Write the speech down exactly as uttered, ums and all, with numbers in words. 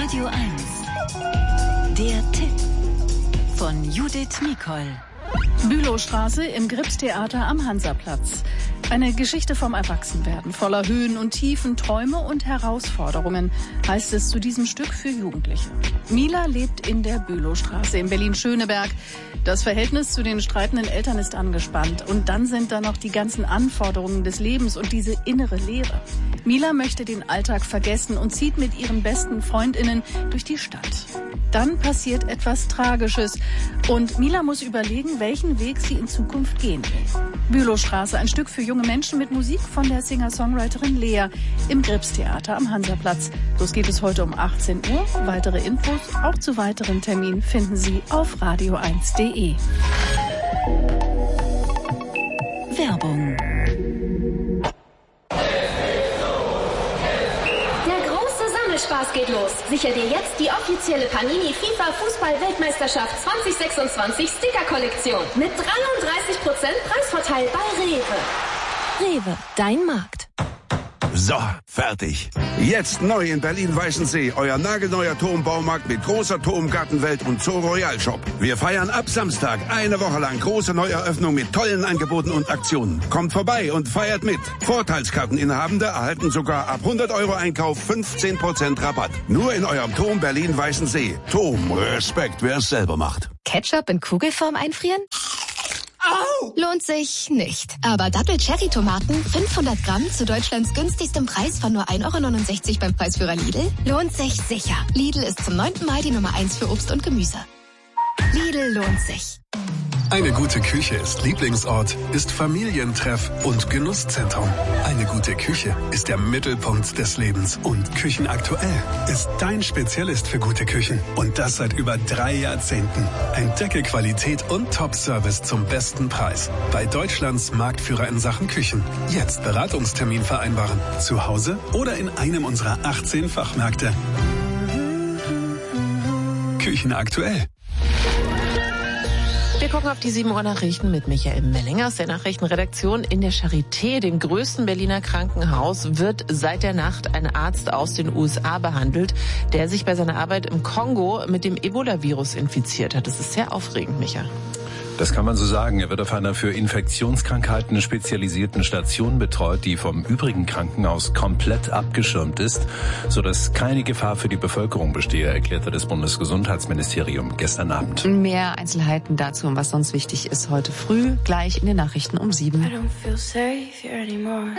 Radio eins. Der Tipp von Judith Nicol. Bülowstraße im Gripstheater am Hansaplatz. Eine Geschichte vom Erwachsenwerden, voller Höhen und Tiefen, Träume und Herausforderungen, heißt es zu diesem Stück für Jugendliche. Mila lebt in der Bülowstraße in Berlin-Schöneberg. Das Verhältnis zu den streitenden Eltern ist angespannt. Und dann sind da noch die ganzen Anforderungen des Lebens und diese innere Leere. Mila möchte den Alltag vergessen und zieht mit ihren besten FreundInnen durch die Stadt. Dann passiert etwas Tragisches und Mila muss überlegen, welchen Weg sie in Zukunft gehen will. Bülowstraße, ein Stück für junge Menschen mit Musik von der Singer-Songwriterin Lea im Gripstheater am Hansaplatz. Los geht es heute um achtzehn Uhr. Weitere Infos auch zu weiteren Terminen finden Sie auf radio eins punkt de. Werbung. Spaß geht los. Sicher dir jetzt die offizielle Panini FIFA Fußball-Weltmeisterschaft zwanzig sechsundzwanzig Sticker-Kollektion mit dreiunddreißig Prozent Preisvorteil bei Rewe. Rewe, dein Markt. So, fertig. Jetzt neu in Berlin-Weißensee, euer nagelneuer Turmbaumarkt mit großer Turmgartenwelt und Zoo Royal Shop. Wir feiern ab Samstag eine Woche lang große Neueröffnung mit tollen Angeboten und Aktionen. Kommt vorbei und feiert mit. Vorteilskarteninhabende erhalten sogar ab hundert Euro Einkauf fünfzehn Prozent Rabatt. Nur in eurem Turm Berlin-Weißensee. Turm, Respekt, wer es selber macht. Ketchup in Kugelform einfrieren? Au! Lohnt sich nicht. Aber Double-Cherry-Tomaten, fünfhundert Gramm zu Deutschlands günstigstem Preis von nur ein Euro neunundsechzig beim Preisführer Lidl, lohnt sich sicher. Lidl ist zum neunten Mai die Nummer eins für Obst und Gemüse. Lidl lohnt sich. Eine gute Küche ist Lieblingsort, ist Familientreff und Genusszentrum. Eine gute Küche ist der Mittelpunkt des Lebens. Und Küchenaktuell ist dein Spezialist für gute Küchen. Und das seit über drei Jahrzehnten. Entdecke Qualität und Top-Service zum besten Preis. Bei Deutschlands Marktführer in Sachen Küchen. Jetzt Beratungstermin vereinbaren. Zu Hause oder in einem unserer achtzehn Fachmärkte. Küchenaktuell. Wir gucken auf die sieben Uhr Nachrichten mit Michael Mellinger aus der Nachrichtenredaktion. In der Charité, dem größten Berliner Krankenhaus, wird seit der Nacht ein Arzt aus den U S A behandelt, der sich bei seiner Arbeit im Kongo mit dem Ebola-Virus infiziert hat. Das ist sehr aufregend, Micha. Das kann man so sagen. Er wird auf einer für Infektionskrankheiten spezialisierten Station betreut, die vom übrigen Krankenhaus komplett abgeschirmt ist, sodass keine Gefahr für die Bevölkerung bestehe, erklärte das Bundesgesundheitsministerium gestern Abend. Mehr Einzelheiten dazu und was sonst wichtig ist heute früh, gleich in den Nachrichten um sieben.